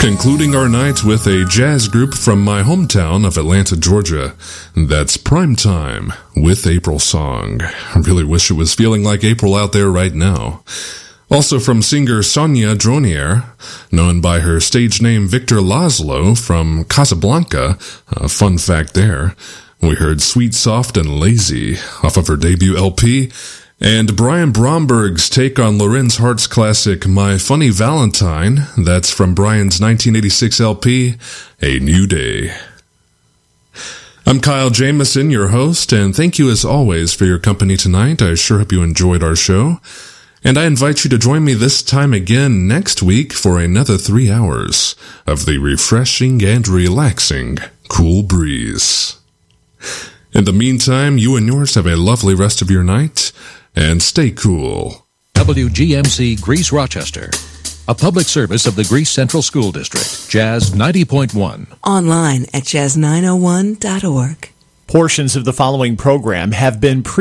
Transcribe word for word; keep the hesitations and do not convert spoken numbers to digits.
Concluding our night with a jazz group from my hometown of Atlanta, Georgia. That's Primetime with April Song. I really wish it was feeling like April out there right now. Also from singer Sonia Dronier, known by her stage name Victor Laszlo from Casablanca. A fun fact there. We heard Sweet, Soft, and Lazy off of her debut L P. And Brian Bromberg's take on Lorenz Hart's classic My Funny Valentine. That's from Brian's nineteen eighty-six L P, A New Day. I'm Kyle Jamison, your host, and thank you as always for your company tonight. I sure hope you enjoyed our show. And I invite you to join me this time again next week for another three hours of the refreshing and relaxing Cool Breeze. In the meantime, you and yours have a lovely rest of your night, and stay cool. W G M C Greece Rochester, a public service of the Greece Central School District, Jazz ninety point one. Online at jazz nine oh one dot org. Portions of the following program have been pre-